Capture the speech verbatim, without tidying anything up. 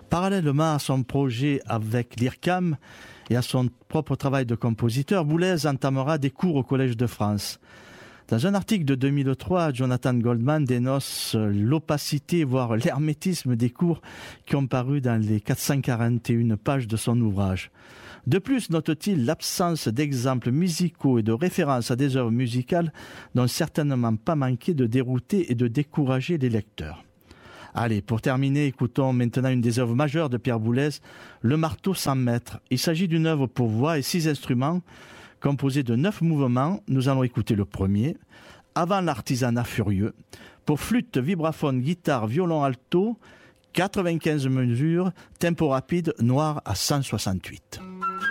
Parallèlement à son projet avec l'I R C A M et à son propre travail de compositeur, Boulez entamera des cours au Collège de France. Dans un article de deux mille trois, Jonathan Goldman dénonce l'opacité, voire l'hermétisme des cours qui ont paru dans les quatre cent quarante et une pages de son ouvrage. De plus, note-t-il l'absence d'exemples musicaux et de références à des œuvres musicales n'ont certainement pas manqué de dérouter et de décourager les lecteurs. Allez, pour terminer, écoutons maintenant une des œuvres majeures de Pierre Boulez, Le Marteau sans maître. Il s'agit d'une œuvre pour voix et six instruments, composée de neuf mouvements. Nous allons écouter le premier, Avant l'artisanat furieux, pour flûte, vibraphone, guitare, violon alto, quatre-vingt-quinze mesures, tempo rapide, noir à cent soixante-huit.